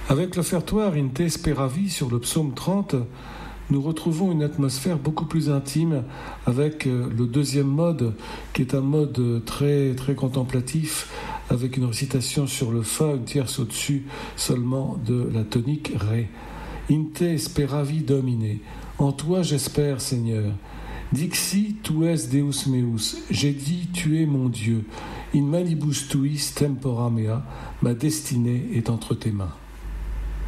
Avec l'offertoire In te speravi sur le psaume 30, nous retrouvons une atmosphère beaucoup plus intime avec le deuxième mode, qui est un mode très, très contemplatif, avec une récitation sur le fa, une tierce au-dessus seulement de la tonique ré. In te speravi domine, en toi j'espère Seigneur. Dixi tu es Deus meus, j'ai dit tu es mon Dieu. In manibus tuis tempora mea, ma destinée est entre tes mains.